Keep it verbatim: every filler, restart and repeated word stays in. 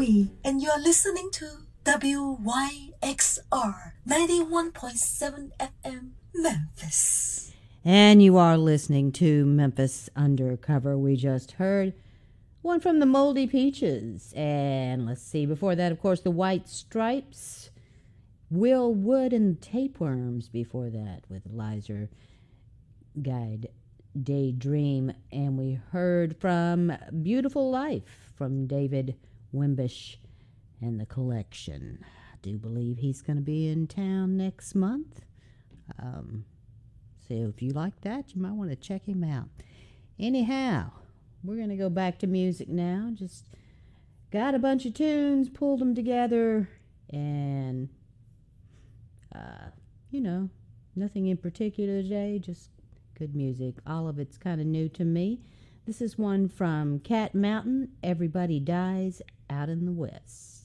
Louie, and you're listening to W Y X R ninety-one point seven F M Memphis. And you are listening to Memphis Undercover. We just heard one from the Moldy Peaches. And let's see, before that, of course, the White Stripes, Will Wood and Tapeworms before that with Lizer Guide Daydream. And we heard from Beautiful Life from David Wimbish and the Collection. I do believe he's going to be in town next month. Um... So if you like that, you might want to check him out. Anyhow, we're going to go back to music now. Just got a bunch of tunes, pulled them together, and, uh, you know, nothing in particular today, just good music. All of it's kind of new to me. This is one from Cat Mountain, Everybody Dies Out in the West.